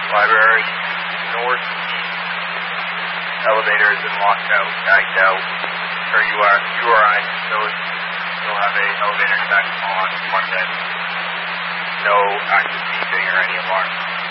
Library, northeast. Elevator is in lockout, tagged out. Or you or I still have a elevator check on Monday. No active beeping or any alarm.